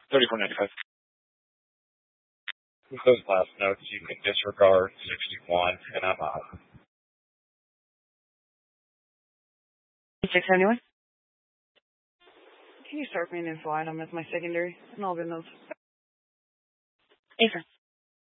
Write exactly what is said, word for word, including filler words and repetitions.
thirty-four ninety-five. With those last notes, you can disregard sixty-one, and I'm out. six seventy-one. Can you start me an info item as my secondary? And I'll be in those. Affirm.